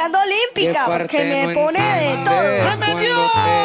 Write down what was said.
escuchando Olímpica, porque me pone de todo. ¡Se metió!